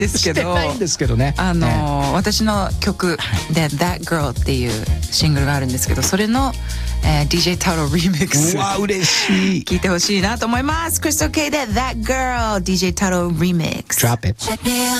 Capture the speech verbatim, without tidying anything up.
ですけど、 してないんですけどね。 あのーね私の曲で「That Girl」っていうシングルがあるんですけど、それの、えー、ディージェー タロリミックスうわ嬉しい。 聞いてほしいなと思います。クリストル・ケイで「That Girl」ディージェー タロリミックス。 Drop it.